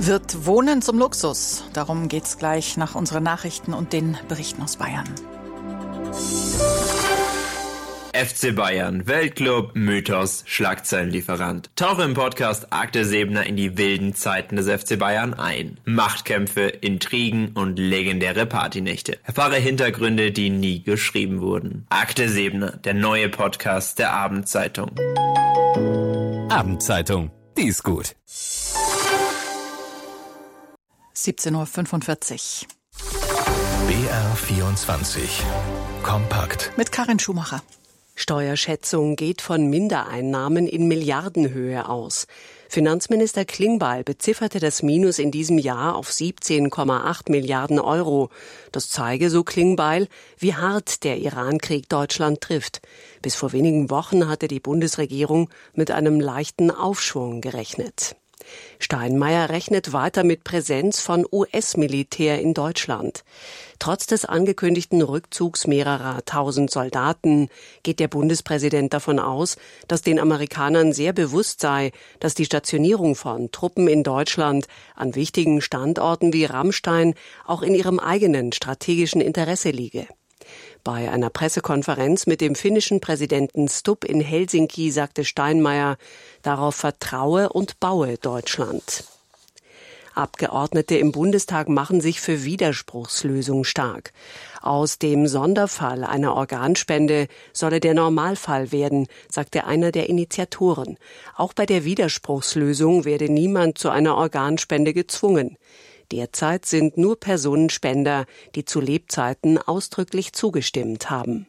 Wird Wohnen zum Luxus? Darum geht's gleich nach unseren Nachrichten und den Berichten aus Bayern. FC Bayern, Weltclub, Mythos, Schlagzeilenlieferant. Tauche im Podcast Akte Seebner in die wilden Zeiten des FC Bayern ein. Machtkämpfe, Intrigen und legendäre Partynächte. Erfahre Hintergründe, die nie geschrieben wurden. Akte Seebner, der neue Podcast der Abendzeitung. Abendzeitung, die ist gut. 17.45 Uhr. BR24 Kompakt. Mit Karin Schumacher. Steuerschätzung geht von Mindereinnahmen in Milliardenhöhe aus. Finanzminister Klingbeil bezifferte das Minus in diesem Jahr auf 17,8 Milliarden Euro. Das zeige, so Klingbeil, wie hart der Irankrieg Deutschland trifft. Bis vor wenigen Wochen hatte die Bundesregierung mit einem leichten Aufschwung gerechnet. Steinmeier rechnet weiter mit Präsenz von US-Militär in Deutschland. Trotz des angekündigten Rückzugs mehrerer 1000 Soldaten geht der Bundespräsident davon aus, dass den Amerikanern sehr bewusst sei, dass die Stationierung von Truppen in Deutschland an wichtigen Standorten wie Ramstein auch in ihrem eigenen strategischen Interesse liege. Bei einer Pressekonferenz mit dem finnischen Präsidenten Stubb in Helsinki sagte Steinmeier, darauf vertraue und baue Deutschland. Abgeordnete im Bundestag machen sich für Widerspruchslösung stark. Aus dem Sonderfall einer Organspende solle der Normalfall werden, sagte einer der Initiatoren. Auch bei der Widerspruchslösung werde niemand zu einer Organspende gezwungen. Derzeit sind nur Personenspender, die zu Lebzeiten ausdrücklich zugestimmt haben.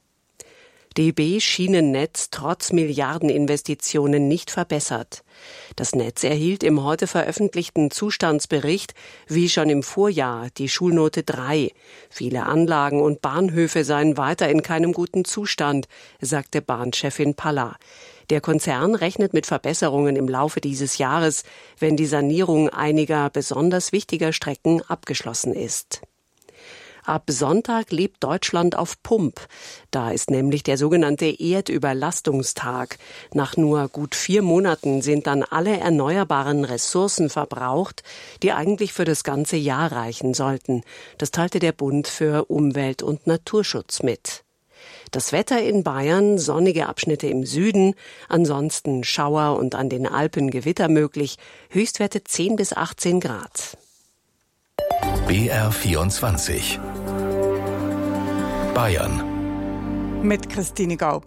DB-Schienennetz trotz Milliardeninvestitionen nicht verbessert. Das Netz erhielt im heute veröffentlichten Zustandsbericht, wie schon im Vorjahr, die Schulnote 3. Viele Anlagen und Bahnhöfe seien weiter in keinem guten Zustand, sagte Bahnchefin Palla. Der Konzern rechnet mit Verbesserungen im Laufe dieses Jahres, wenn die Sanierung einiger besonders wichtiger Strecken abgeschlossen ist. Ab Sonntag lebt Deutschland auf Pump. Da ist nämlich der sogenannte Erdüberlastungstag. Nach nur gut 4 Monaten sind dann alle erneuerbaren Ressourcen verbraucht, die eigentlich für das ganze Jahr reichen sollten. Das teilte der Bund für Umwelt- und Naturschutz mit. Das Wetter in Bayern, sonnige Abschnitte im Süden, ansonsten Schauer und an den Alpen Gewitter möglich, Höchstwerte 10 bis 18 Grad. BR24 Bayern. Mit Christine Gaub.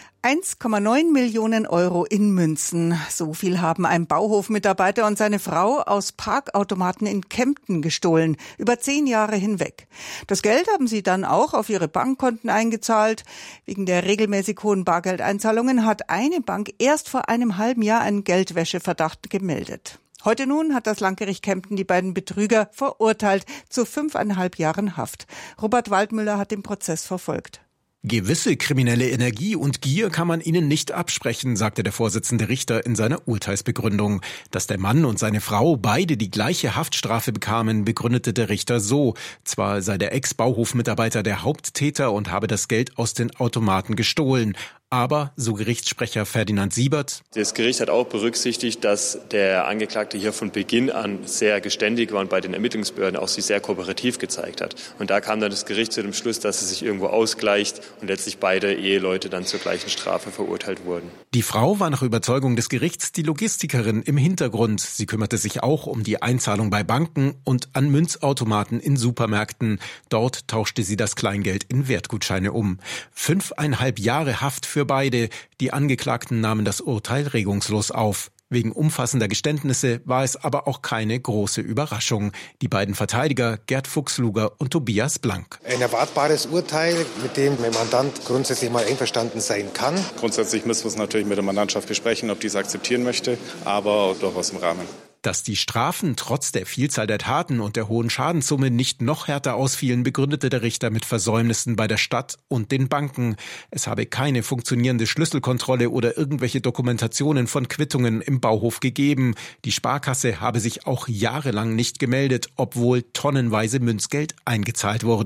1,9 Millionen Euro in Münzen. So viel haben ein Bauhofmitarbeiter und seine Frau aus Parkautomaten in Kempten gestohlen, über 10 Jahre hinweg. Das Geld haben sie dann auch auf ihre Bankkonten eingezahlt. Wegen der regelmäßig hohen Bargeldeinzahlungen hat eine Bank erst vor einem halben Jahr einen Geldwäscheverdacht gemeldet. Heute nun hat das Landgericht Kempten die beiden Betrüger verurteilt zu 5,5 Jahren Haft. Robert Waldmüller hat den Prozess verfolgt. Gewisse kriminelle Energie und Gier kann man ihnen nicht absprechen, sagte der Vorsitzende Richter in seiner Urteilsbegründung. Dass der Mann und seine Frau beide die gleiche Haftstrafe bekamen, begründete der Richter so. Zwar sei der Ex-Bauhofmitarbeiter der Haupttäter und habe das Geld aus den Automaten gestohlen. Aber, so Gerichtssprecher Ferdinand Siebert: Das Gericht hat auch berücksichtigt, dass der Angeklagte hier von Beginn an sehr geständig war und bei den Ermittlungsbehörden auch sich sehr kooperativ gezeigt hat. Und da kam dann das Gericht zu dem Schluss, dass es sich irgendwo ausgleicht und letztlich beide Eheleute dann zur gleichen Strafe verurteilt wurden. Die Frau war nach Überzeugung des Gerichts die Logistikerin im Hintergrund. Sie kümmerte sich auch um die Einzahlung bei Banken und an Münzautomaten in Supermärkten. Dort tauschte sie das Kleingeld in Wertgutscheine um. 5,5 Jahre Haft für beide. Die Angeklagten nahmen das Urteil regungslos auf. Wegen umfassender Geständnisse war es aber auch keine große Überraschung. Die beiden Verteidiger, Gerd Fuchsluger und Tobias Blank. Ein erwartbares Urteil, mit dem mein Mandant grundsätzlich mal einverstanden sein kann. Grundsätzlich müssen wir es natürlich mit der Mandantschaft besprechen, ob die es akzeptieren möchte, aber durchaus im Rahmen. Dass die Strafen trotz der Vielzahl der Taten und der hohen Schadenssumme nicht noch härter ausfielen, begründete der Richter mit Versäumnissen bei der Stadt und den Banken. Es habe keine funktionierende Schlüsselkontrolle oder irgendwelche Dokumentationen von Quittungen im Bauhof gegeben. Die Sparkasse habe sich auch jahrelang nicht gemeldet, obwohl tonnenweise Münzgeld eingezahlt wurde.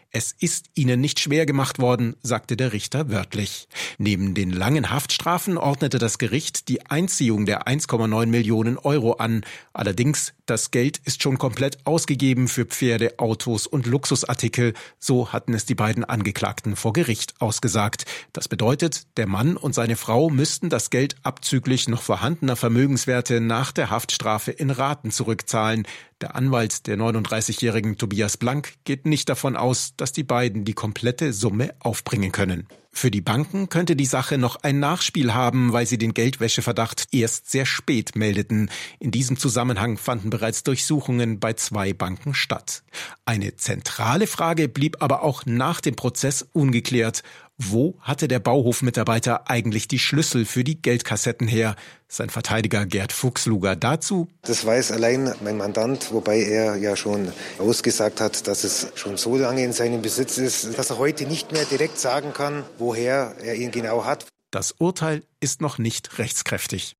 Es ist ihnen nicht schwer gemacht worden, sagte der Richter wörtlich. Neben den langen Haftstrafen ordnete das Gericht die Einziehung der 1,9 Millionen Euro an. Allerdings, das Geld ist schon komplett ausgegeben für Pferde, Autos und Luxusartikel. So hatten es die beiden Angeklagten vor Gericht ausgesagt. Das bedeutet, der Mann und seine Frau müssten das Geld abzüglich noch vorhandener Vermögenswerte nach der Haftstrafe in Raten zurückzahlen. Der Anwalt der 39-jährigen Tobias Blank geht nicht davon aus, dass die beiden die komplette Summe aufbringen können. Für die Banken könnte die Sache noch ein Nachspiel haben, weil sie den Geldwäscheverdacht erst sehr spät meldeten. In diesem Zusammenhang fanden bereits Durchsuchungen bei 2 Banken statt. Eine zentrale Frage blieb aber auch nach dem Prozess ungeklärt. Wo hatte der Bauhofmitarbeiter eigentlich die Schlüssel für die Geldkassetten her? Sein Verteidiger Gerd Fuchsluger dazu: Das weiß allein mein Mandant, wobei er ja schon ausgesagt hat, dass es schon so lange in seinem Besitz ist, dass er heute nicht mehr direkt sagen kann, woher er ihn genau hat. Das Urteil ist noch nicht rechtskräftig.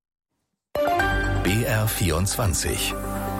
BR24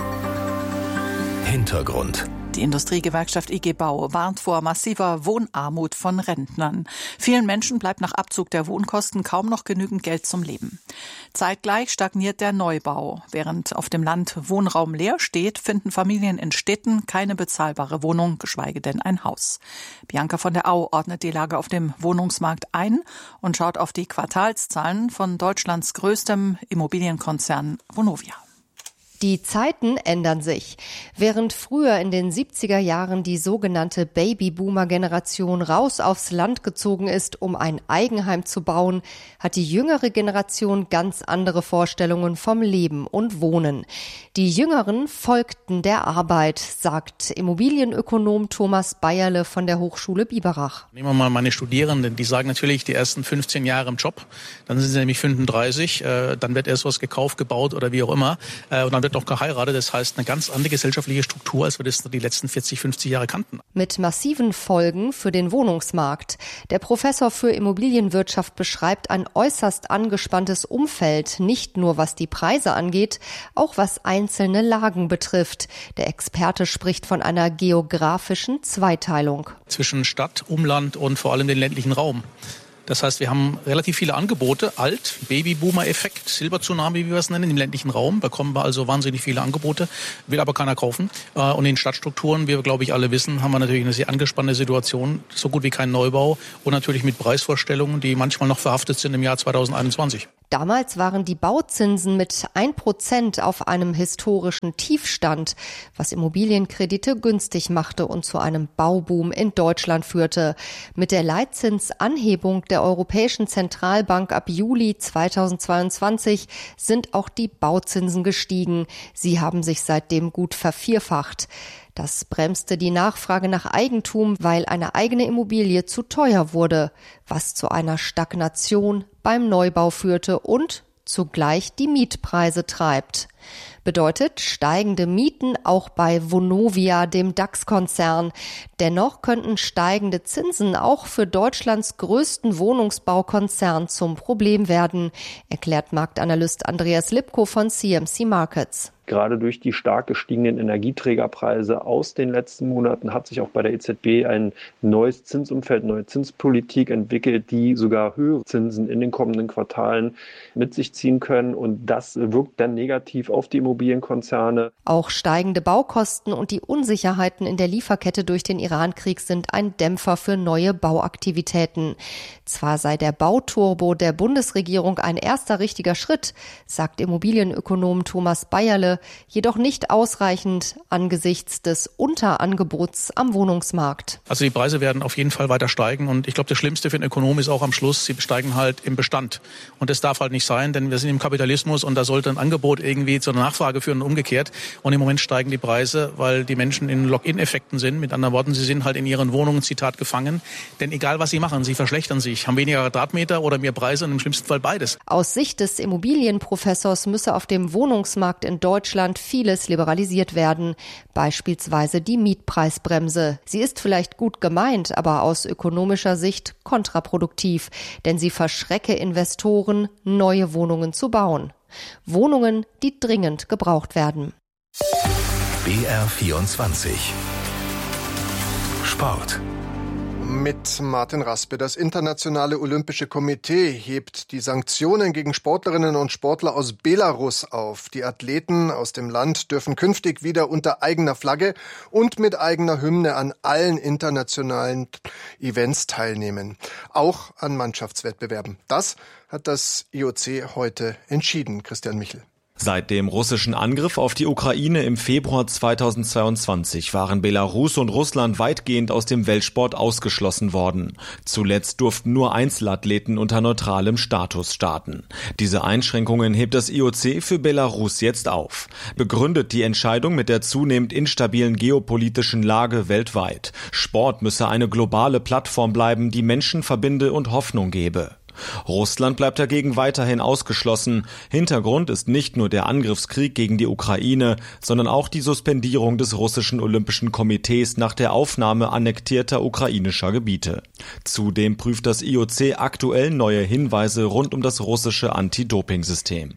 Hintergrund. Die Industriegewerkschaft IG Bau warnt vor massiver Wohnarmut von Rentnern. Vielen Menschen bleibt nach Abzug der Wohnkosten kaum noch genügend Geld zum Leben. Zeitgleich stagniert der Neubau. Während auf dem Land Wohnraum leer steht, finden Familien in Städten keine bezahlbare Wohnung, geschweige denn ein Haus. Bianca von der Au ordnet die Lage auf dem Wohnungsmarkt ein und schaut auf die Quartalszahlen von Deutschlands größtem Immobilienkonzern Vonovia. Die Zeiten ändern sich. Während früher in den 70er Jahren die sogenannte Babyboomer-Generation raus aufs Land gezogen ist, um ein Eigenheim zu bauen, hat die jüngere Generation ganz andere Vorstellungen vom Leben und Wohnen. Die Jüngeren folgten der Arbeit, sagt Immobilienökonom Thomas Bayerle von der Hochschule Biberach. Nehmen wir mal meine Studierenden, die sagen natürlich die ersten 15 Jahre im Job, dann sind sie nämlich 35, dann wird erst was gekauft, gebaut oder wie auch immer, und dann wird noch geheiratet. Das heißt, eine ganz andere gesellschaftliche Struktur, als wir das die letzten 40, 50 Jahre kannten. Mit massiven Folgen für den Wohnungsmarkt. Der Professor für Immobilienwirtschaft beschreibt ein äußerst angespanntes Umfeld, nicht nur was die Preise angeht, auch was einzelne Lagen betrifft. Der Experte spricht von einer geografischen Zweiteilung. Zwischen Stadt, Umland und vor allem den ländlichen Raum. Das heißt, wir haben relativ viele Angebote, Babyboomer-Effekt, Silber-Tsunami, wie wir es nennen, im ländlichen Raum. Bekommen wir also wahnsinnig viele Angebote, will aber keiner kaufen. Und in Stadtstrukturen, wie wir, glaube ich, alle wissen, haben wir natürlich eine sehr angespannte Situation, so gut wie kein Neubau und natürlich mit Preisvorstellungen, die manchmal noch verhaftet sind im Jahr 2021. Damals waren die Bauzinsen mit 1% auf einem historischen Tiefstand, was Immobilienkredite günstig machte und zu einem Bauboom in Deutschland führte. Mit der Leitzinsanhebung der Europäischen Zentralbank ab Juli 2022 sind auch die Bauzinsen gestiegen. Sie haben sich seitdem gut vervierfacht. Das bremste die Nachfrage nach Eigentum, weil eine eigene Immobilie zu teuer wurde, was zu einer Stagnation beim Neubau führte und zugleich die Mietpreise treibt. Bedeutet steigende Mieten auch bei Vonovia, dem DAX-Konzern. Dennoch könnten steigende Zinsen auch für Deutschlands größten Wohnungsbaukonzern zum Problem werden, erklärt Marktanalyst Andreas Lipko von CMC Markets. Gerade durch die stark gestiegenen Energieträgerpreise aus den letzten Monaten hat sich auch bei der EZB ein neues Zinsumfeld, neue Zinspolitik entwickelt, die sogar höhere Zinsen in den kommenden Quartalen mit sich ziehen können. Und das wirkt dann negativ auf die Immobilienkonzerne. Auch steigende Baukosten und die Unsicherheiten in der Lieferkette durch den Irankrieg sind ein Dämpfer für neue Bauaktivitäten. Zwar sei der Bauturbo der Bundesregierung ein erster richtiger Schritt, sagt Immobilienökonom Thomas Bayerle, jedoch nicht ausreichend angesichts des Unterangebots am Wohnungsmarkt. Also die Preise werden auf jeden Fall weiter steigen und ich glaube, das Schlimmste für einen Ökonom ist auch am Schluss, sie steigen halt im Bestand. Und das darf halt nicht sein, denn wir sind im Kapitalismus und da sollte ein Angebot irgendwie zur Nachfrage führen und umgekehrt. Und im Moment steigen die Preise, weil die Menschen in Lock-in-Effekten sind. Mit anderen Worten, sie sind halt in ihren Wohnungen, Zitat, gefangen. Denn egal, was sie machen, sie verschlechtern sich, haben weniger Quadratmeter oder mehr Preise und im schlimmsten Fall beides. Aus Sicht des Immobilienprofessors müsse auf dem Wohnungsmarkt in Deutschland vieles liberalisiert werden, beispielsweise die Mietpreisbremse. Sie ist vielleicht gut gemeint, aber aus ökonomischer Sicht kontraproduktiv, denn sie verschrecke Investoren, neue Wohnungen zu bauen. Wohnungen, die dringend gebraucht werden. BR24 Sport. mit Martin Raspe. Das Internationale Olympische Komitee hebt die Sanktionen gegen Sportlerinnen und Sportler aus Belarus auf. Die Athleten aus dem Land dürfen künftig wieder unter eigener Flagge und mit eigener Hymne an allen internationalen Events teilnehmen. Auch an Mannschaftswettbewerben. Das hat das IOC heute entschieden. Christian Michel. Seit dem russischen Angriff auf die Ukraine im Februar 2022 waren Belarus und Russland weitgehend aus dem Weltsport ausgeschlossen worden. Zuletzt durften nur Einzelathleten unter neutralem Status starten. Diese Einschränkungen hebt das IOC für Belarus jetzt auf. Begründet die Entscheidung mit der zunehmend instabilen geopolitischen Lage weltweit. Sport müsse eine globale Plattform bleiben, die Menschen verbinde und Hoffnung gebe. Russland bleibt dagegen weiterhin ausgeschlossen. Hintergrund ist nicht nur der Angriffskrieg gegen die Ukraine, sondern auch die Suspendierung des russischen Olympischen Komitees nach der Aufnahme annektierter ukrainischer Gebiete. Zudem prüft das IOC aktuell neue Hinweise rund um das russische Anti-Doping-System.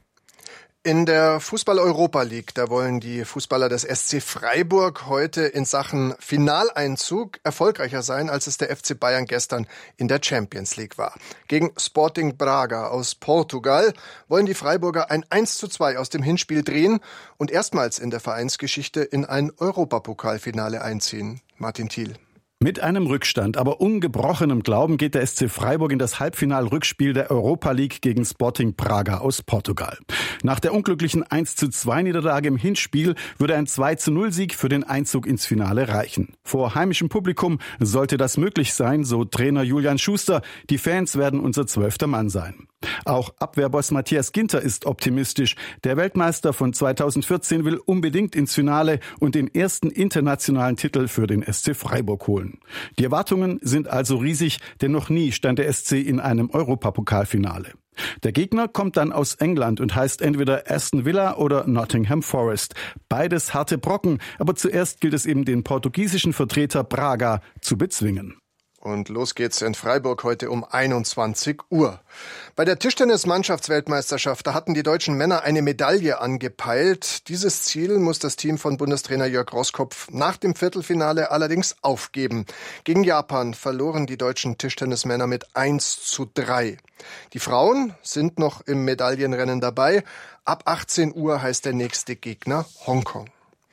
In der Fußball-Europa League, da wollen die Fußballer des SC Freiburg heute in Sachen Finaleinzug erfolgreicher sein, als es der FC Bayern gestern in der Champions League war. Gegen Sporting Braga aus Portugal wollen die Freiburger ein 1:2 aus dem Hinspiel drehen und erstmals in der Vereinsgeschichte in ein Europapokalfinale einziehen. Martin Thiel. Mit einem Rückstand, aber ungebrochenem Glauben geht der SC Freiburg in das Halbfinal-Rückspiel der Europa League gegen Sporting Braga aus Portugal. Nach der unglücklichen 1:2-Niederlage im Hinspiel würde ein 2:0-Sieg für den Einzug ins Finale reichen. Vor heimischem Publikum sollte das möglich sein, so Trainer Julian Schuster. Die Fans werden unser 12. Mann sein. Auch Abwehrboss Matthias Ginter ist optimistisch. Der Weltmeister von 2014 will unbedingt ins Finale und den ersten internationalen Titel für den SC Freiburg holen. Die Erwartungen sind also riesig, denn noch nie stand der SC in einem Europapokalfinale. Der Gegner kommt dann aus England und heißt entweder Aston Villa oder Nottingham Forest. Beides harte Brocken, aber zuerst gilt es eben den portugiesischen Vertreter Braga zu bezwingen. Und los geht's in Freiburg heute um 21 Uhr. Bei der Tischtennis-Mannschaftsweltmeisterschaft, da hatten die deutschen Männer eine Medaille angepeilt. Dieses Ziel muss das Team von Bundestrainer Jörg Roßkopf nach dem Viertelfinale allerdings aufgeben. Gegen Japan verloren die deutschen Tischtennismänner mit 1:3. Die Frauen sind noch im Medaillenrennen dabei. Ab 18 Uhr heißt der nächste Gegner Hongkong.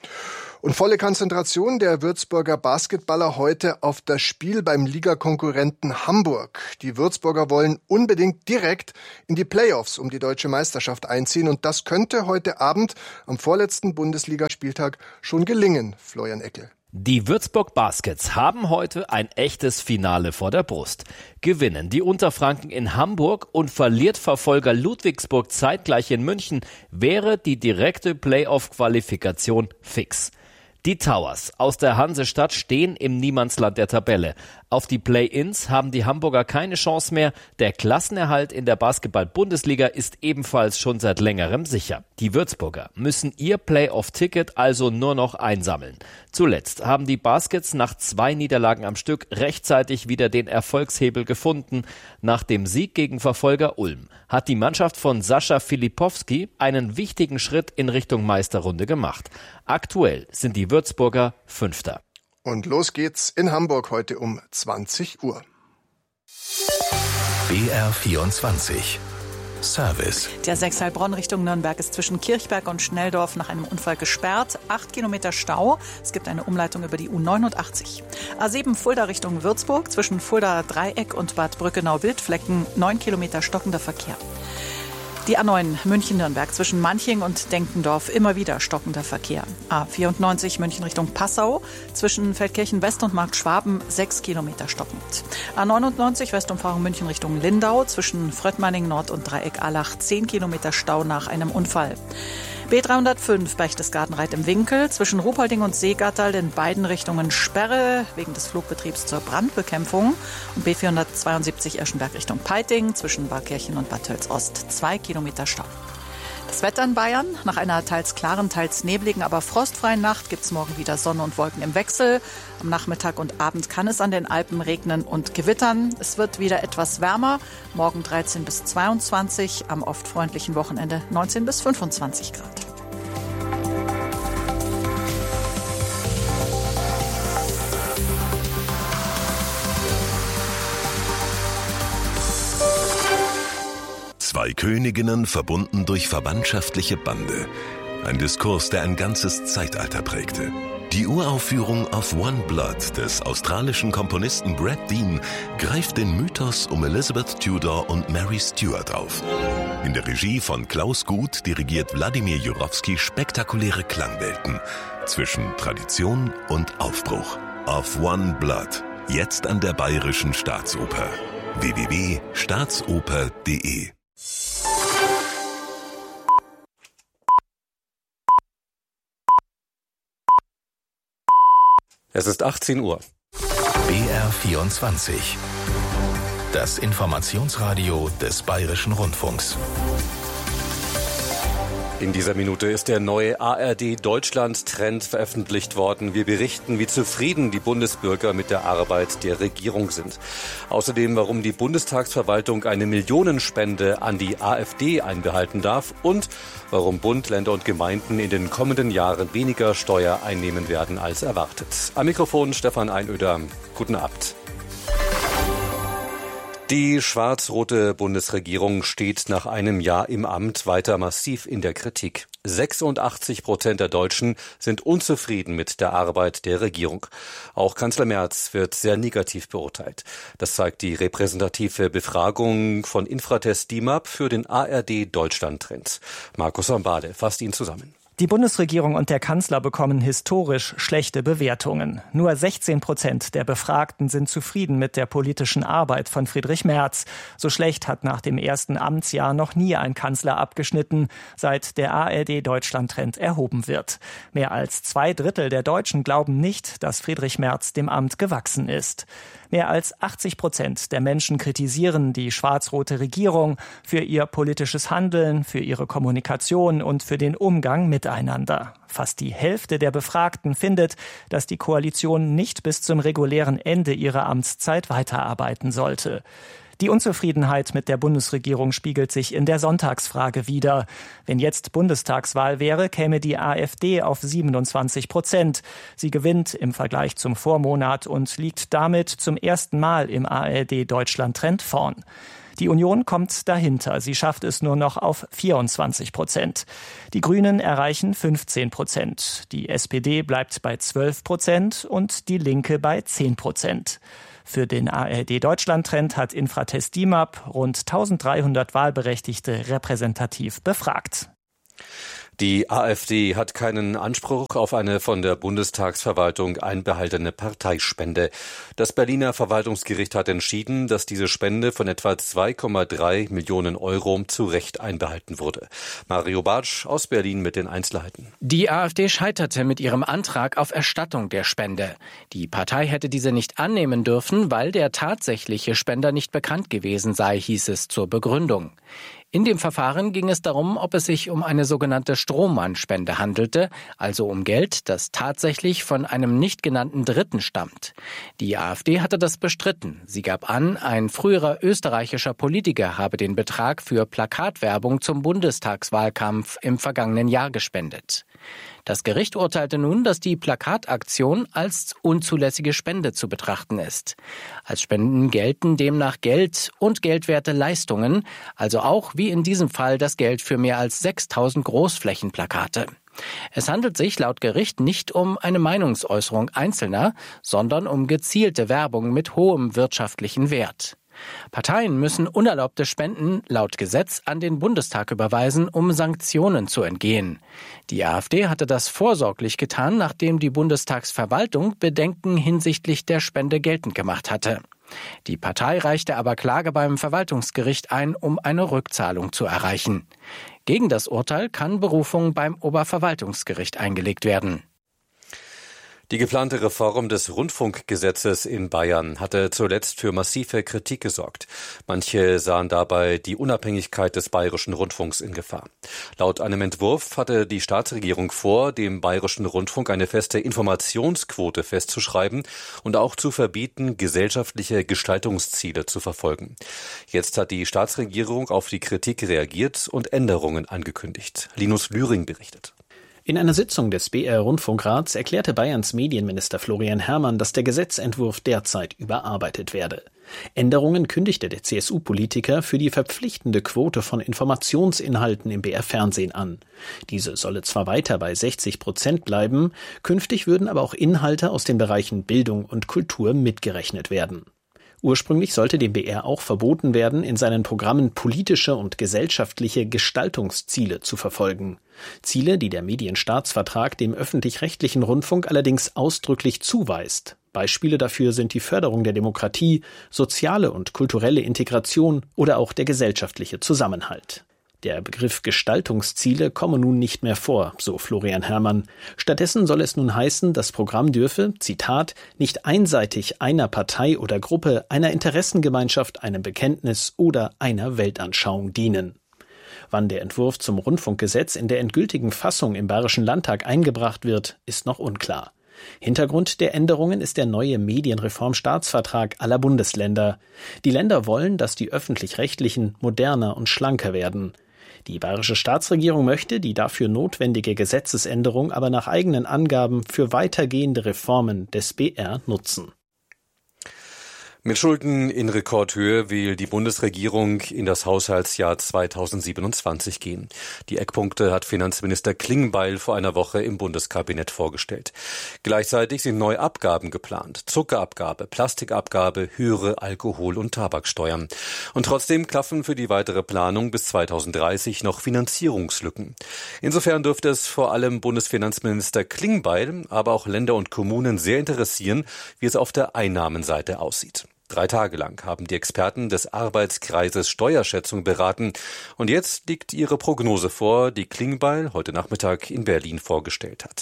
Und volle Konzentration der Würzburger Basketballer heute auf das Spiel beim Ligakonkurrenten Hamburg. Die Würzburger wollen unbedingt direkt in die Playoffs um die deutsche Meisterschaft einziehen. Und das könnte heute Abend am vorletzten Bundesligaspieltag schon gelingen. Florian Eckel. Die Würzburg Baskets haben heute ein echtes Finale vor der Brust. Gewinnen die Unterfranken in Hamburg und verliert Verfolger Ludwigsburg zeitgleich in München, wäre die direkte Playoff-Qualifikation fix. Die Towers aus der Hansestadt stehen im Niemandsland der Tabelle. Auf die Play-ins haben die Hamburger keine Chance mehr. Der Klassenerhalt in der Basketball-Bundesliga ist ebenfalls schon seit längerem sicher. Die Würzburger müssen ihr Playoff-Ticket also nur noch einsammeln. Zuletzt haben die Baskets nach 2 Niederlagen am Stück rechtzeitig wieder den Erfolgshebel gefunden. Nach dem Sieg gegen Verfolger Ulm hat die Mannschaft von Sascha Filipowski einen wichtigen Schritt in Richtung Meisterrunde gemacht. Aktuell sind die Würzburger Fünfter. Und los geht's in Hamburg heute um 20 Uhr. BR24 Service. Der 6 Heilbronn Richtung Nürnberg ist zwischen Kirchberg und Schnelldorf nach einem Unfall gesperrt. 8 Kilometer Stau. Es gibt eine Umleitung über die U89. A7 Fulda Richtung Würzburg zwischen Fulda Dreieck und Bad Brückenau-Wildflecken 9 Kilometer stockender Verkehr. Die A9 München-Nürnberg zwischen Manching und Denkendorf immer wieder stockender Verkehr. A94 München Richtung Passau zwischen Feldkirchen-West und Markt Schwaben 6 Kilometer stockend. A99 Westumfahrung München Richtung Lindau zwischen Fröttmanning Nord und Dreieck Allach 10 Kilometer Stau nach einem Unfall. B305 Berchtesgaden-Reit im Winkel zwischen Ruhpolding und Seegatterl in beiden Richtungen Sperre wegen des Flugbetriebs zur Brandbekämpfung. Und B472 Eschenberg Richtung Peiting zwischen Barkirchen und Bad Tölz-Ost 2 Kilometer Stau. Das Wetter in Bayern. Nach einer teils klaren, teils nebligen, aber frostfreien Nacht gibt es morgen wieder Sonne und Wolken im Wechsel. Am Nachmittag und Abend kann es an den Alpen regnen und gewittern. Es wird wieder etwas wärmer. Morgen 13 bis 22, am oft freundlichen Wochenende 19 bis 25 Grad. 2 Königinnen verbunden durch verwandtschaftliche Bande. Ein Diskurs, der ein ganzes Zeitalter prägte. Die Uraufführung of One Blood des australischen Komponisten Brad Dean greift den Mythos um Elizabeth Tudor und Mary Stuart auf. In der Regie von Klaus Guth dirigiert Wladimir Jurowski spektakuläre Klangwelten zwischen Tradition und Aufbruch. Of One Blood, jetzt an der Bayerischen Staatsoper. www.staatsoper.de. Es ist 18 Uhr. BR24. Das Informationsradio des Bayerischen Rundfunks. In dieser Minute ist der neue ARD-Deutschland-Trend veröffentlicht worden. Wir berichten, wie zufrieden die Bundesbürger mit der Arbeit der Regierung sind. Außerdem, warum die Bundestagsverwaltung eine Millionenspende an die AfD einbehalten darf und warum Bund, Länder und Gemeinden in den kommenden Jahren weniger Steuer einnehmen werden als erwartet. Am Mikrofon Stefan Einöder. Guten Abend. Die schwarz-rote Bundesregierung steht nach einem Jahr im Amt weiter massiv in der Kritik. 86% der Deutschen sind unzufrieden mit der Arbeit der Regierung. Auch Kanzler Merz wird sehr negativ beurteilt. Das zeigt die repräsentative Befragung von Infratest DIMAP für den ARD-Deutschland-Trend. Markus Ambade fasst ihn zusammen. Die Bundesregierung und der Kanzler bekommen historisch schlechte Bewertungen. Nur 16% der Befragten sind zufrieden mit der politischen Arbeit von Friedrich Merz. So schlecht hat nach dem ersten Amtsjahr noch nie ein Kanzler abgeschnitten, seit der ARD-Deutschland-Trend erhoben wird. Mehr als 2/3 der Deutschen glauben nicht, dass Friedrich Merz dem Amt gewachsen ist. Mehr als 80% der Menschen kritisieren die schwarz-rote Regierung für ihr politisches Handeln, für ihre Kommunikation und für den Umgang miteinander. Fast die Hälfte der Befragten findet, dass die Koalition nicht bis zum regulären Ende ihrer Amtszeit weiterarbeiten sollte. Die Unzufriedenheit mit der Bundesregierung spiegelt sich in der Sonntagsfrage wider. Wenn jetzt Bundestagswahl wäre, käme die AfD auf 27%. Sie gewinnt im Vergleich zum Vormonat und liegt damit zum ersten Mal im ARD-Deutschland-Trend vorn. Die Union kommt dahinter. Sie schafft es nur noch auf 24%. Die Grünen erreichen 15%. Die SPD bleibt bei 12% und die Linke bei 10%. Für den ARD-Deutschland-Trend hat Infratest DIMAP rund 1300 Wahlberechtigte repräsentativ befragt. Die AfD hat keinen Anspruch auf eine von der Bundestagsverwaltung einbehaltene Parteispende. Das Berliner Verwaltungsgericht hat entschieden, dass diese Spende von etwa 2,3 Millionen Euro zu Recht einbehalten wurde. Mario Bartsch aus Berlin mit den Einzelheiten. Die AfD scheiterte mit ihrem Antrag auf Erstattung der Spende. Die Partei hätte diese nicht annehmen dürfen, weil der tatsächliche Spender nicht bekannt gewesen sei, hieß es zur Begründung. In dem Verfahren ging es darum, ob es sich um eine sogenannte Strohmann-Spende handelte, also um Geld, das tatsächlich von einem nicht genannten Dritten stammt. Die AfD hatte das bestritten. Sie gab an, ein früherer österreichischer Politiker habe den Betrag für Plakatwerbung zum Bundestagswahlkampf im vergangenen Jahr gespendet. Das Gericht urteilte nun, dass die Plakataktion als unzulässige Spende zu betrachten ist. Als Spenden gelten demnach Geld und geldwerte Leistungen, also auch wie in diesem Fall das Geld für mehr als 6.000 Großflächenplakate. Es handelt sich laut Gericht nicht um eine Meinungsäußerung Einzelner, sondern um gezielte Werbung mit hohem wirtschaftlichen Wert. Parteien müssen unerlaubte Spenden laut Gesetz an den Bundestag überweisen, um Sanktionen zu entgehen. Die AfD hatte das vorsorglich getan, nachdem die Bundestagsverwaltung Bedenken hinsichtlich der Spende geltend gemacht hatte. Die Partei reichte aber Klage beim Verwaltungsgericht ein, um eine Rückzahlung zu erreichen. Gegen das Urteil kann Berufung beim Oberverwaltungsgericht eingelegt werden. Die geplante Reform des Rundfunkgesetzes in Bayern hatte zuletzt für massive Kritik gesorgt. Manche sahen dabei die Unabhängigkeit des Bayerischen Rundfunks in Gefahr. Laut einem Entwurf hatte die Staatsregierung vor, dem Bayerischen Rundfunk eine feste Informationsquote festzuschreiben und auch zu verbieten, gesellschaftliche Gestaltungsziele zu verfolgen. Jetzt hat die Staatsregierung auf die Kritik reagiert und Änderungen angekündigt. Linus Lühring berichtet. In einer Sitzung des BR-Rundfunkrats erklärte Bayerns Medienminister Florian Herrmann, dass der Gesetzentwurf derzeit überarbeitet werde. Änderungen kündigte der CSU-Politiker für die verpflichtende Quote von Informationsinhalten im BR-Fernsehen an. Diese solle zwar weiter bei 60% bleiben, künftig würden aber auch Inhalte aus den Bereichen Bildung und Kultur mitgerechnet werden. Ursprünglich sollte dem BR auch verboten werden, in seinen Programmen politische und gesellschaftliche Gestaltungsziele zu verfolgen. Ziele, die der Medienstaatsvertrag dem öffentlich-rechtlichen Rundfunk allerdings ausdrücklich zuweist. Beispiele dafür sind die Förderung der Demokratie, soziale und kulturelle Integration oder auch der gesellschaftliche Zusammenhalt. Der Begriff Gestaltungsziele komme nun nicht mehr vor, so Florian Herrmann. Stattdessen soll es nun heißen, das Programm dürfe, Zitat, nicht einseitig einer Partei oder Gruppe, einer Interessengemeinschaft, einem Bekenntnis oder einer Weltanschauung dienen. Wann der Entwurf zum Rundfunkgesetz in der endgültigen Fassung im Bayerischen Landtag eingebracht wird, ist noch unklar. Hintergrund der Änderungen ist der neue Medienreformstaatsvertrag aller Bundesländer. Die Länder wollen, dass die öffentlich-rechtlichen moderner und schlanker werden. Die bayerische Staatsregierung möchte die dafür notwendige Gesetzesänderung aber nach eigenen Angaben für weitergehende Reformen des BR nutzen. Mit Schulden in Rekordhöhe will die Bundesregierung in das Haushaltsjahr 2027 gehen. Die Eckpunkte hat Finanzminister Klingbeil vor einer Woche im Bundeskabinett vorgestellt. Gleichzeitig sind neue Abgaben geplant. Zuckerabgabe, Plastikabgabe, höhere Alkohol- und Tabaksteuern. Und trotzdem klaffen für die weitere Planung bis 2030 noch Finanzierungslücken. Insofern dürfte es vor allem Bundesfinanzminister Klingbeil, aber auch Länder und Kommunen sehr interessieren, wie es auf der Einnahmenseite aussieht. 3 Tage lang haben die Experten des Arbeitskreises Steuerschätzung beraten. Und jetzt liegt ihre Prognose vor, die Klingbeil heute Nachmittag in Berlin vorgestellt hat.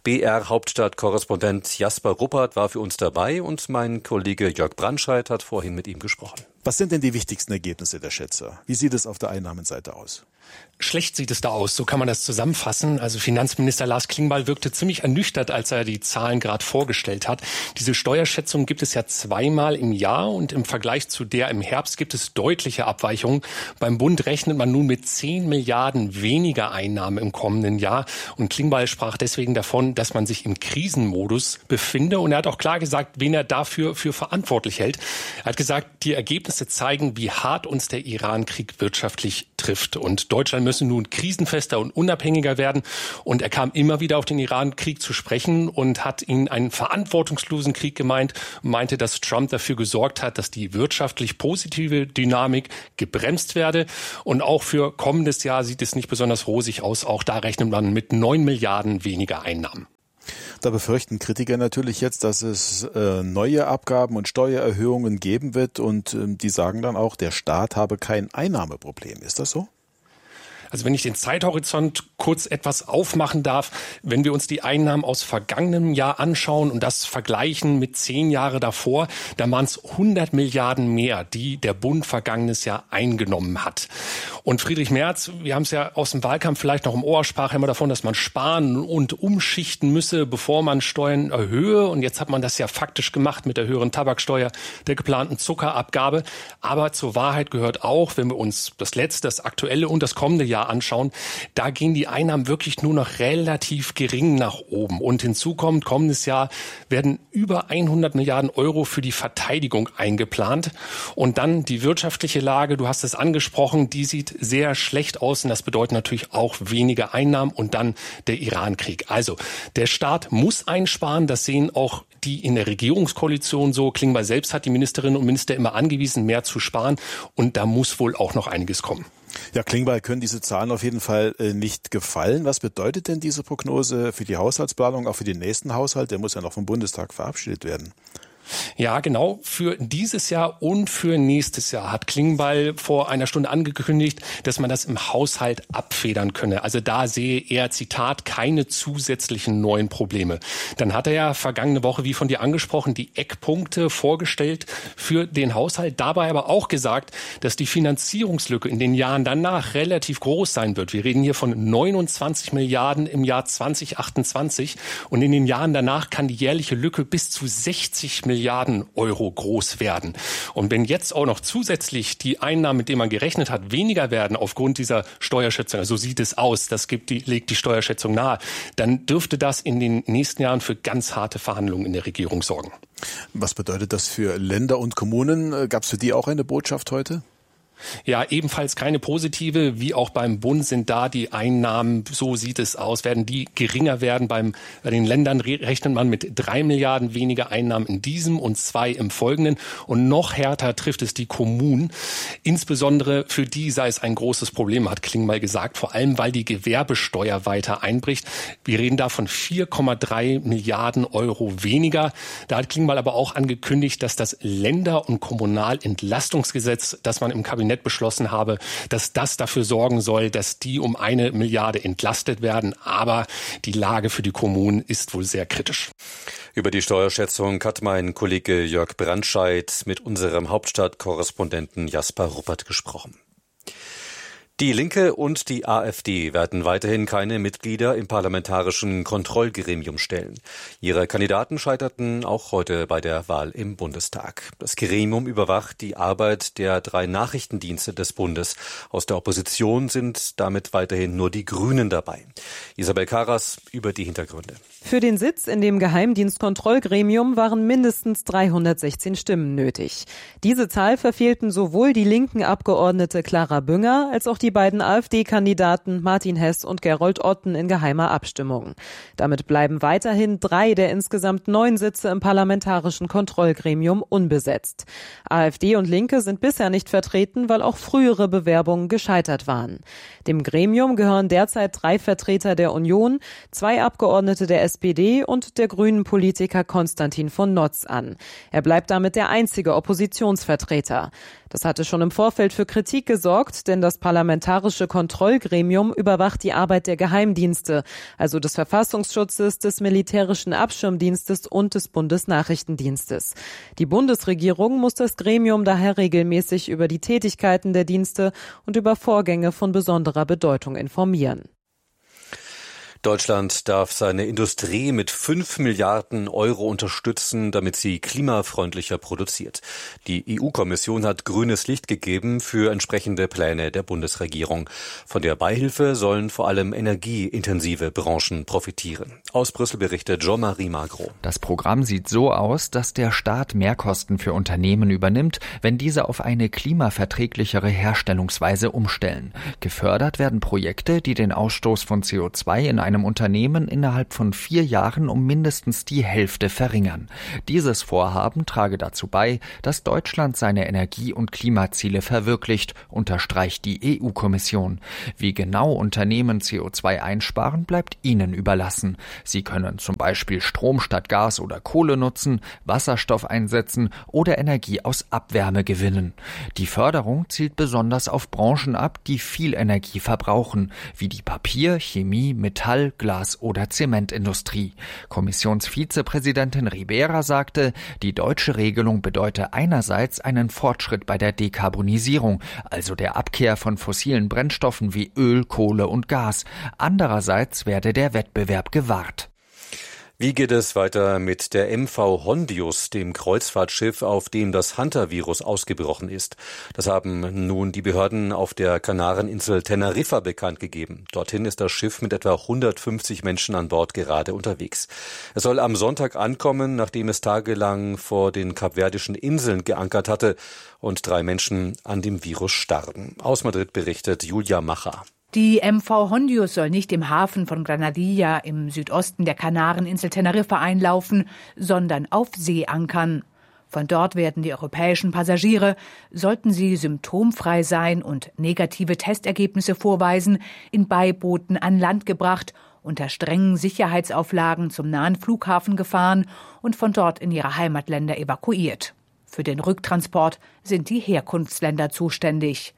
BR-Hauptstadt-Korrespondent Jasper Ruppert war für uns dabei und mein Kollege Jörg Brandscheid hat vorhin mit ihm gesprochen. Was sind denn die wichtigsten Ergebnisse der Schätzer? Wie sieht es auf der Einnahmenseite aus? Schlecht sieht es da aus, so kann man das zusammenfassen. Also Finanzminister Lars Klingbeil wirkte ziemlich ernüchtert, als er die Zahlen gerade vorgestellt hat. Diese Steuerschätzung gibt es ja 2-mal im Jahr und im Vergleich zu der im Herbst gibt es deutliche Abweichungen. Beim Bund rechnet man nun mit 10 Milliarden weniger Einnahmen im kommenden Jahr und Klingbeil sprach deswegen davon, dass man sich im Krisenmodus befinde und er hat auch klar gesagt, wen er dafür für verantwortlich hält. Er hat gesagt, die Ergebnisse zeigen, wie hart uns der Iran-Krieg wirtschaftlich trifft und Deutschland müsse nun krisenfester und unabhängiger werden. Und er kam immer wieder auf den Iran-Krieg zu sprechen und hat ihn einen verantwortungslosen Krieg gemeint und meinte, dass Trump dafür gesorgt hat, dass die wirtschaftlich positive Dynamik gebremst werde. Und auch für kommendes Jahr sieht es nicht besonders rosig aus. Auch da rechnet man mit 9 Milliarden weniger Einnahmen. Da befürchten Kritiker natürlich jetzt, dass es neue Abgaben und Steuererhöhungen geben wird und die sagen dann auch, der Staat habe kein Einnahmeproblem. Ist das so? Also wenn ich den Zeithorizont kurz etwas aufmachen darf, wenn wir uns die Einnahmen aus vergangenem Jahr anschauen und das vergleichen mit 10 Jahre davor, dann waren es 100 Milliarden mehr, die der Bund vergangenes Jahr eingenommen hat. Und Friedrich Merz, wir haben es ja aus dem Wahlkampf vielleicht noch im Ohr, sprach immer davon, dass man sparen und umschichten müsse, bevor man Steuern erhöhe. Und jetzt hat man das ja faktisch gemacht mit der höheren Tabaksteuer, der geplanten Zuckerabgabe. Aber zur Wahrheit gehört auch, wenn wir uns das letzte, das aktuelle und das kommende Jahr anschauen, da gehen die Einnahmen wirklich nur noch relativ gering nach oben. Und hinzu kommt, kommendes Jahr werden über 100 Milliarden Euro für die Verteidigung eingeplant. Und dann die wirtschaftliche Lage, du hast es angesprochen, die sieht sehr schlecht aus. Und das bedeutet natürlich auch weniger Einnahmen und dann der Iran-Krieg. Also der Staat muss einsparen, das sehen auch die in der Regierungskoalition so. Klingbeil selbst hat die Ministerinnen und Minister immer angewiesen, mehr zu sparen. Und da muss wohl auch noch einiges kommen. Ja, Klingbeil können diese Zahlen auf jeden Fall nicht gefallen. Was bedeutet denn diese Prognose für die Haushaltsplanung, auch für den nächsten Haushalt? Der muss ja noch vom Bundestag verabschiedet werden. Ja, genau. Für dieses Jahr und für nächstes Jahr hat Klingbeil vor einer Stunde angekündigt, dass man das im Haushalt abfedern könne. Also da sehe er, Zitat, keine zusätzlichen neuen Probleme. Dann hat er ja vergangene Woche, wie von dir angesprochen, die Eckpunkte vorgestellt für den Haushalt. Dabei aber auch gesagt, dass die Finanzierungslücke in den Jahren danach relativ groß sein wird. Wir reden hier von 29 Milliarden im Jahr 2028 und in den Jahren danach kann die jährliche Lücke bis zu 60 Milliarden Milliarden Euro groß werden. Und wenn jetzt auch noch zusätzlich die Einnahmen, mit denen man gerechnet hat, weniger werden aufgrund dieser Steuerschätzung, also so sieht es aus, legt die Steuerschätzung nahe, dann dürfte das in den nächsten Jahren für ganz harte Verhandlungen in der Regierung sorgen. Was bedeutet das für Länder und Kommunen? Gab es für die auch eine Botschaft heute? Ja, ebenfalls keine positive. Wie auch beim Bund sind da die Einnahmen, so sieht es aus, werden die geringer werden. Bei den Ländern rechnet man mit 3 Milliarden weniger Einnahmen in diesem und 2 im folgenden. Und noch härter trifft es die Kommunen. Insbesondere für die sei es ein großes Problem, hat Klingbeil gesagt, vor allem weil die Gewerbesteuer weiter einbricht. Wir reden da von 4,3 Milliarden Euro weniger. Da hat Klingbeil aber auch angekündigt, dass das Länder- und Kommunalentlastungsgesetz, das man im Kabinett beschlossen habe, dass das dafür sorgen soll, dass die um 1 Milliarde entlastet werden. Aber die Lage für die Kommunen ist wohl sehr kritisch. Über die Steuerschätzung hat mein Kollege Jörg Brandscheid mit unserem Hauptstadtkorrespondenten Jasper Ruppert gesprochen. Die Linke und die AfD werden weiterhin keine Mitglieder im parlamentarischen Kontrollgremium stellen. Ihre Kandidaten scheiterten auch heute bei der Wahl im Bundestag. Das Gremium überwacht die Arbeit der 3 Nachrichtendienste des Bundes. Aus der Opposition sind damit weiterhin nur die Grünen dabei. Isabel Karas über die Hintergründe. Für den Sitz in dem Geheimdienstkontrollgremium waren mindestens 316 Stimmen nötig. Diese Zahl verfehlten sowohl die linken Abgeordnete Clara Bünger als auch die beiden AfD-Kandidaten Martin Hess und Gerold Otten in geheimer Abstimmung. Damit bleiben weiterhin 3 der insgesamt 9 Sitze im parlamentarischen Kontrollgremium unbesetzt. AfD und Linke sind bisher nicht vertreten, weil auch frühere Bewerbungen gescheitert waren. Dem Gremium gehören derzeit 3 Vertreter der Union, 2 Abgeordnete der SPD und der grünen Politiker Konstantin von Notz an. Er bleibt damit der einzige Oppositionsvertreter. Das hatte schon im Vorfeld für Kritik gesorgt, denn das parlamentarische Kontrollgremium überwacht die Arbeit der Geheimdienste, also des Verfassungsschutzes, des militärischen Abschirmdienstes und des Bundesnachrichtendienstes. Die Bundesregierung muss das Gremium daher regelmäßig über die Tätigkeiten der Dienste und über Vorgänge von besonderer Bedeutung informieren. Deutschland darf seine Industrie mit 5 Milliarden Euro unterstützen, damit sie klimafreundlicher produziert. Die EU-Kommission hat grünes Licht gegeben für entsprechende Pläne der Bundesregierung. Von der Beihilfe sollen vor allem energieintensive Branchen profitieren. Aus Brüssel berichtet Jean-Marie Magro. Das Programm sieht so aus, dass der Staat Mehrkosten für Unternehmen übernimmt, wenn diese auf eine klimaverträglichere Herstellungsweise umstellen. Gefördert werden Projekte, die den Ausstoß von CO2 in einem Unternehmen innerhalb von 4 Jahren um mindestens die Hälfte verringern. Dieses Vorhaben trage dazu bei, dass Deutschland seine Energie- und Klimaziele verwirklicht, unterstreicht die EU-Kommission. Wie genau Unternehmen CO2 einsparen, bleibt ihnen überlassen. Sie können zum Beispiel Strom statt Gas oder Kohle nutzen, Wasserstoff einsetzen oder Energie aus Abwärme gewinnen. Die Förderung zielt besonders auf Branchen ab, die viel Energie verbrauchen, wie die Papier-, Chemie-, Metall-, Glas- oder Zementindustrie. Kommissionsvizepräsidentin Ribera sagte, die deutsche Regelung bedeute einerseits einen Fortschritt bei der Dekarbonisierung, also der Abkehr von fossilen Brennstoffen wie Öl, Kohle und Gas. Andererseits werde der Wettbewerb gewahrt. Wie geht es weiter mit der MV Hondius, dem Kreuzfahrtschiff, auf dem das Hunter-Virus ausgebrochen ist? Das haben nun die Behörden auf der Kanareninsel Teneriffa bekannt gegeben. Dorthin ist das Schiff mit etwa 150 Menschen an Bord gerade unterwegs. Es soll am Sonntag ankommen, nachdem es tagelang vor den Kapverdischen Inseln geankert hatte und 3 Menschen an dem Virus starben. Aus Madrid berichtet Julia Macher. Die MV Hondius soll nicht im Hafen von Granadilla im Südosten der Kanareninsel Teneriffa einlaufen, sondern auf See ankern. Von dort werden die europäischen Passagiere, sollten sie symptomfrei sein und negative Testergebnisse vorweisen, in Beibooten an Land gebracht, unter strengen Sicherheitsauflagen zum nahen Flughafen gefahren und von dort in ihre Heimatländer evakuiert. Für den Rücktransport sind die Herkunftsländer zuständig.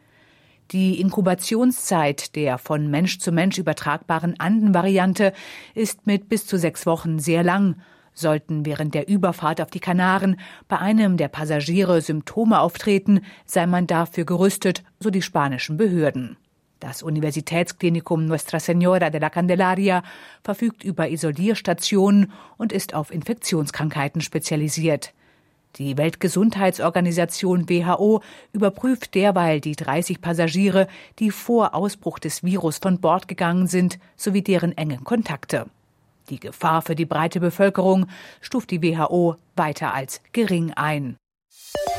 Die Inkubationszeit der von Mensch zu Mensch übertragbaren Anden-Variante ist mit bis zu 6 Wochen sehr lang. Sollten während der Überfahrt auf die Kanaren bei einem der Passagiere Symptome auftreten, sei man dafür gerüstet, so die spanischen Behörden. Das Universitätsklinikum Nuestra Señora de la Candelaria verfügt über Isolierstationen und ist auf Infektionskrankheiten spezialisiert. Die Weltgesundheitsorganisation WHO überprüft derweil die 30 Passagiere, die vor Ausbruch des Virus von Bord gegangen sind, sowie deren engen Kontakte. Die Gefahr für die breite Bevölkerung stuft die WHO weiter als gering ein.